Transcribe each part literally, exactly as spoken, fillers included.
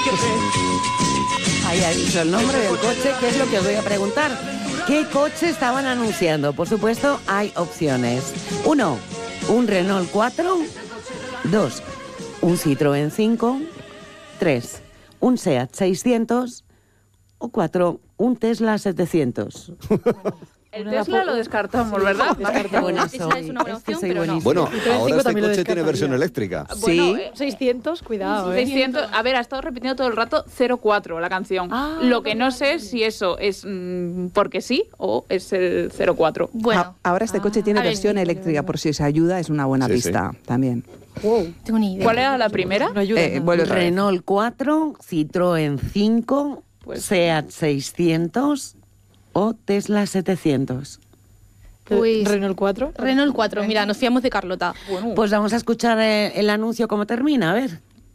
Ahí ha dicho el nombre del coche, que es lo que os voy a preguntar. ¿Qué coche estaban anunciando? Por supuesto, hay opciones. Uno, un Renault cuatro. Dos, un Citroën cinco. Tres, un SEAT seiscientos. O cuatro, un Tesla setecientos. El Tesla lo descartamos, ¿verdad? Bueno, Esa es una buena opción, pero no. Bueno, ahora este también lo coche tiene descartaría. versión eléctrica. Bueno, Sí. eh, seiscientos, cuidado, ¿eh? seiscientos, a ver, ha estado repitiendo todo el rato cero cuatro la canción. Ah, Lo que no sé es si eso es mm, porque sí o es el cero cuatro. Bueno, A- ahora este coche tiene a ver, versión eléctrica, por si os ayuda, es una buena Sí, pista también. tengo ni idea. ¿Cuál era la primera? No ayuda. Eh, nada. vuelve otra vez. Renault cuatro, Citroën cinco, Pues- SEAT seiscientos o Tesla setecientos. Pues- Renault cuatro. Renault cuatro, mira, nos fiamos de Carlota. Bueno, Pues vamos a escuchar el, el anuncio cómo termina, a ver.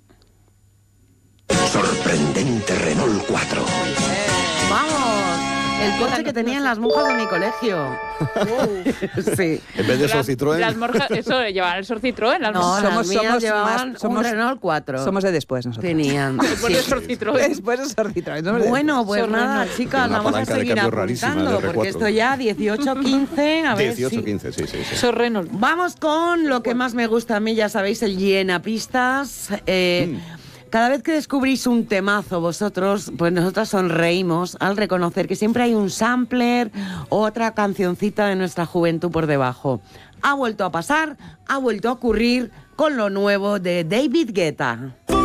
Sorprendente Renault cuatro. ¡Vamos! El coche que tenían las monjas de mi colegio. Sí. En vez de esos las, Citroën. las morjas, eso llevaban el Sor Citroën, las No, morjas. las somos- mías somos llevaban más- somos- un Renault cuatro. Somos de después nosotros. Tenían. Después de Sí. Sor Citroën. Después de Sor Citroën, somos de Bueno, pues Sor nada, Renault. chicas, Una vamos a palanca de seguir cambio rarísima apuntando, de R porque cuatro. esto ya dieciocho quince, a ver dieciocho si... quince, sí, sí, sí. Sor Renault. Vamos con lo que más me gusta a mí, ya sabéis, el llena pistas. Eh, Cada vez que descubrís un temazo vosotros, pues nosotras sonreímos al reconocer que siempre hay un sampler o otra cancioncita de nuestra juventud por debajo. Ha vuelto a pasar, ha vuelto a ocurrir con lo nuevo de David Guetta.